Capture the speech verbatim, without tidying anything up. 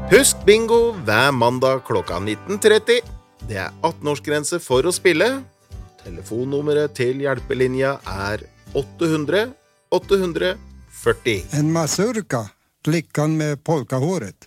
Husk bingo hver mandag klokka nitten tretti. Det er atten-årsgrense for å spille. Telefonnummeret til hjelpelinja er åtte hundre åtte hundre førti. En mazurka, flickan med polkahåret.